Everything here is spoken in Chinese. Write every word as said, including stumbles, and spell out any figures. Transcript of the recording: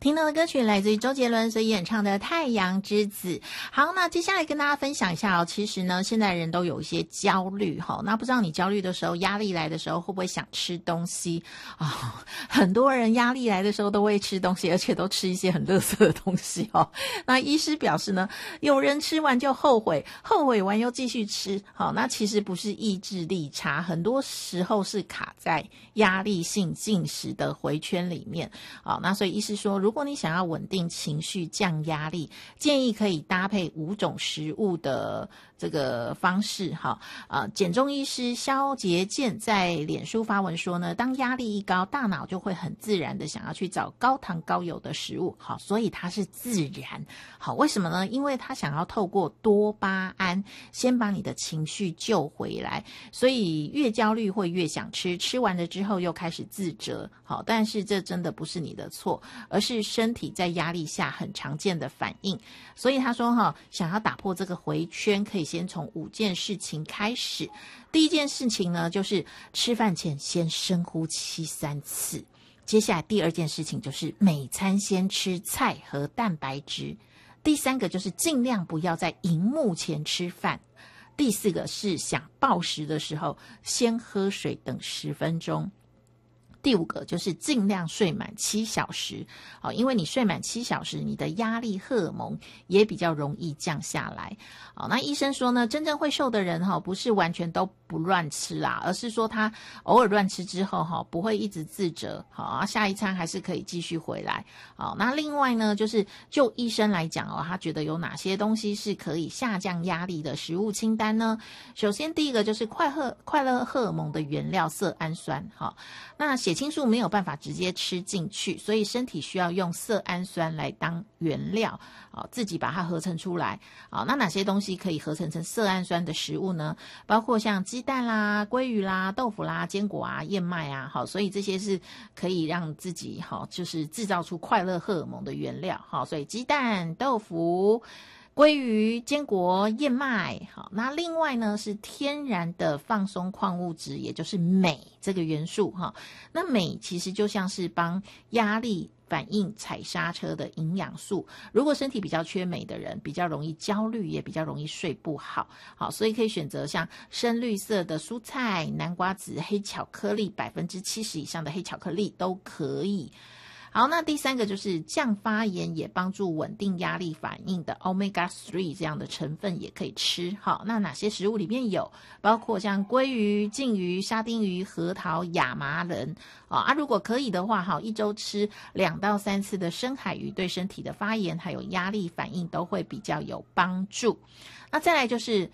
听到的歌曲来自于周杰伦所演唱的《太阳之子》。好，那接下来跟大家分享一下哦。其实呢，现在人都有一些焦虑哈。那不知道你焦虑的时候，压力来的时候，会不会想吃东西啊、哦？很多人压力来的时候都会吃东西，而且都吃一些很垃圾的东西哦。那医师表示呢，有人吃完就后悔，后悔完又继续吃。好，那其实不是意志力差，很多时候是卡在压力性进食的回圈里面。好，那所以医师说，如果你想要稳定情绪、降压力，建议可以搭配五种食物的这个方式。哈，呃，减重医师萧杰健在脸书发文说呢，当压力一高，大脑就会很自然的想要去找高糖高油的食物。好，所以它是自然。好，为什么呢？因为他想要透过多巴胺先把你的情绪救回来，所以越焦虑会越想吃，吃完了之后又开始自责。好，但是这真的不是你的错，而是身体在压力下很常见的反应。所以他说哈，想要打破这个回圈，可以先从五件事情开始。第一件事情呢，就是吃饭前先深呼吸三次。接下来第二件事情就是每餐先吃菜和蛋白质。第三个就是尽量不要在荧幕前吃饭。第四个是想暴食的时候先喝水等十分钟。第五个就是尽量睡满七小时，好，因为你睡满七小时，你的压力荷尔蒙也比较容易降下来。好，那医生说呢，真正会瘦的人哈，不是完全都不乱吃啦，而是说他偶尔乱吃之后哈，不会一直自责，好，下一餐还是可以继续回来。好，那另外呢，就是就医生来讲哦，他觉得有哪些东西是可以下降压力的食物清单呢？首先第一个就是快乐快乐荷尔蒙的原料色氨酸，好，那血清素没有办法直接吃进去，所以身体需要用色氨酸来当原料，好，自己把它合成出来。好，那哪些东西可以合成成色氨酸的食物呢？包括像鸡蛋啦、鲑鱼啦、豆腐啦、坚果啊、燕麦啊，好，所以这些是可以让自己好，就是制造出快乐荷尔蒙的原料。好，所以鸡蛋、豆腐、鲑鱼、坚果、燕麦。好，那另外呢是天然的放松矿物质，也就是镁这个元素哈。那镁其实就像是帮压力反应踩刹车的营养素，如果身体比较缺镁的人，比较容易焦虑，也比较容易睡不好。好，所以可以选择像深绿色的蔬菜、南瓜子、黑巧克力，百分之七十以上的黑巧克力都可以。好，那第三个就是降发炎，也帮助稳定压力反应的 omega 三 这样的成分也可以吃。好，那哪些食物里面有？包括像鲑鱼、鲭鱼、沙丁鱼、核桃、亚麻仁啊。如果可以的话，好，一周吃两到三次的深海鱼，对身体的发炎还有压力反应都会比较有帮助。那再来就是